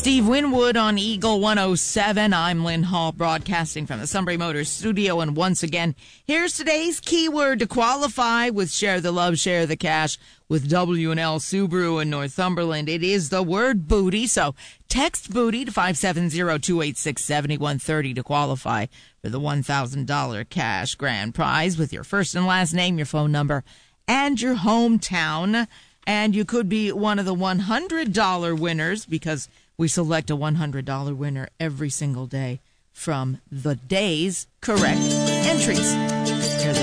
Steve Winwood on Eagle 107. I'm Lynn Hall, broadcasting from the Sunbury Motors studio. And once again, here's today's keyword to qualify with Share the Love, Share the Cash with W&L Subaru in Northumberland. It is the word booty. So text booty to 570-286-7130 to qualify for the $1,000 cash grand prize with your first and last name, your phone number, and your hometown. And you could be one of the $100 winners because we select a $100 winner every single day from the day's correct entries.